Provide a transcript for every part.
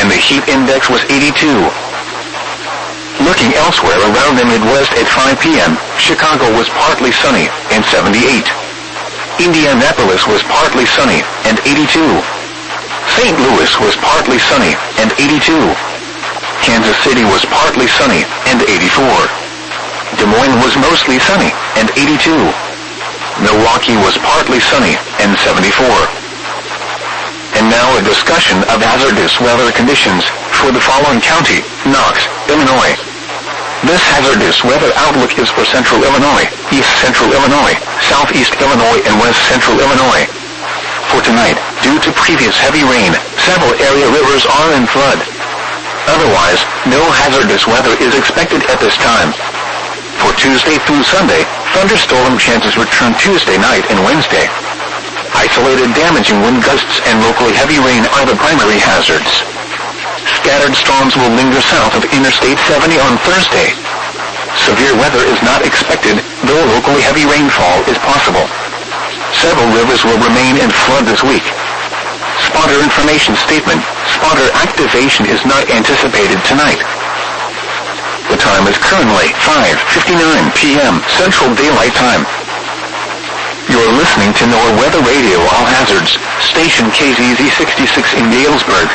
and the heat index was 82. Looking elsewhere around the Midwest at 5 p.m., Chicago was partly sunny and 78. Indianapolis was partly sunny and 82. St. Louis was partly sunny and 82. Kansas City was partly sunny and 84. Des Moines was mostly sunny and 82. Milwaukee was partly sunny and 74. And now a discussion of hazardous weather conditions for the following county: Knox, Illinois. This hazardous weather outlook is for central Illinois, east central Illinois, southeast Illinois, and west central Illinois. For tonight, due to previous heavy rain, several area rivers are in flood. Otherwise, no hazardous weather is expected at this time. For Tuesday through Sunday, thunderstorm chances return Tuesday night and Wednesday. Isolated damaging wind gusts and locally heavy rain are the primary hazards. Scattered storms will linger south of Interstate 70 on Thursday. Severe weather is not expected, though locally heavy rainfall is possible. Several rivers will remain in flood this week. Spotter information statement: spotter activation is not anticipated tonight. The time is currently 5:59 p.m. Central Daylight Time. You're listening to NOAA Weather Radio All Hazards, station KZZ 66 in Galesburg.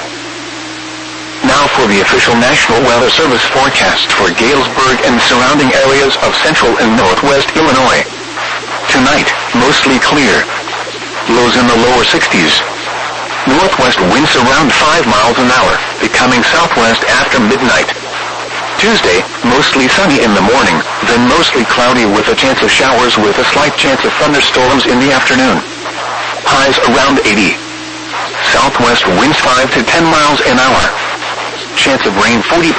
Now for the official National Weather Service forecast for Galesburg and surrounding areas of central and northwest Illinois. Tonight, mostly clear. Lows in the lower 60s. Northwest winds around 5 miles an hour, becoming southwest after midnight. Tuesday, mostly sunny in the morning, then mostly cloudy with a chance of showers with a slight chance of thunderstorms in the afternoon. Highs around 80. Southwest winds 5 to 10 miles an hour. Chance of rain 40%.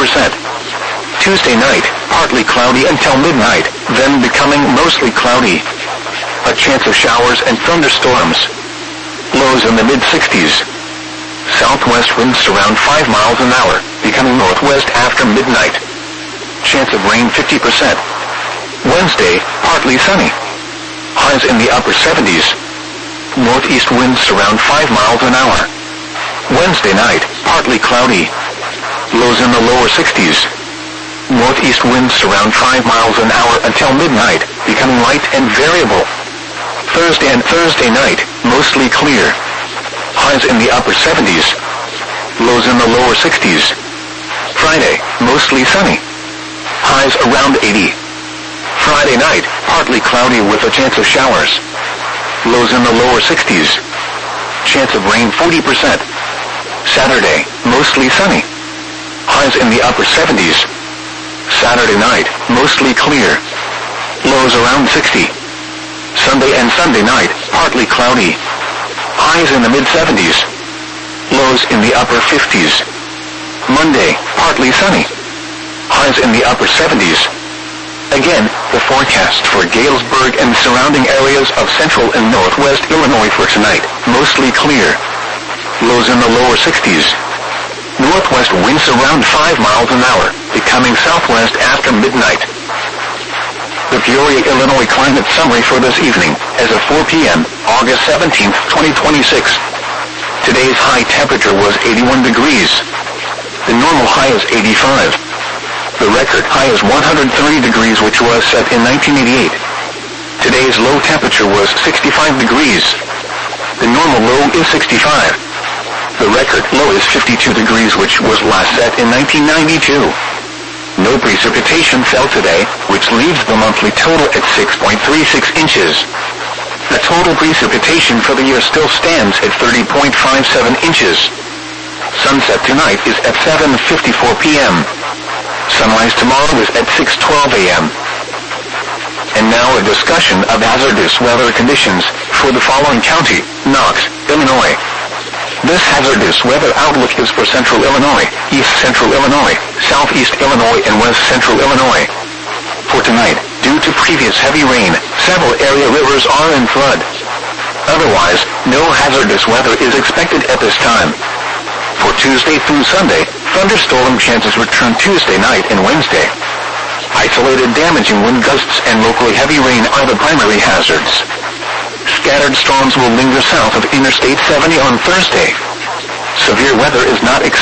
Tuesday night, partly cloudy until midnight, then becoming mostly cloudy. A chance of showers and thunderstorms. Lows in the mid-60s. Southwest winds around 5 miles an hour, becoming northwest after midnight. Chance of rain 50%. Wednesday, partly sunny. Highs in the upper 70s. Northeast winds around 5 miles an hour. Wednesday night, partly cloudy. Lows in the lower 60s. Northeast winds around 5 miles an hour until midnight, becoming light and variable. Thursday and Thursday night, mostly clear. Highs in the upper 70s. Lows in the lower 60s. Friday, mostly sunny. Highs around 80. Friday night, partly cloudy with a chance of showers. Lows in the lower 60s. Chance of rain 40%. Saturday, mostly sunny. Highs in the upper 70s. Saturday night, mostly clear. Lows around 60. Sunday and Sunday night, partly cloudy. Highs in the mid-70s. Lows in the upper 50s. Monday, partly sunny. Highs in the upper 70s. Again, the forecast for Galesburg and surrounding areas of central and northwest Illinois for tonight. Mostly clear. Lows in the lower 60s. Northwest winds around 5 miles an hour, becoming southwest after midnight. The Peoria, Illinois climate summary for this evening, as of 4 p.m., August 17, 2026. Today's high temperature was 81 degrees. The normal high is 85. The record high is 130 degrees, which was set in 1988. Today's low temperature was 65 degrees. The normal low is 65. The record low is 52 degrees, which was last set in 1992. No precipitation fell today, which leaves the monthly total at 6.36 inches. The total precipitation for the year still stands at 30.57 inches. Sunset tonight is at 7:54 p.m. Sunrise tomorrow is at 6:12 a.m. And now a discussion of hazardous weather conditions for the following county: Knox, Illinois. This hazardous weather outlook is for central Illinois, east central Illinois, southeast Illinois, and west central Illinois. For tonight, due to previous heavy rain, several area rivers are in flood. Otherwise, no hazardous weather is expected at this time. For Tuesday through Sunday, thunderstorm chances return Tuesday night and Wednesday. Isolated damaging wind gusts and locally heavy rain are the primary hazards. Scattered storms will linger south of Interstate 70 on Thursday. Severe weather is not expected.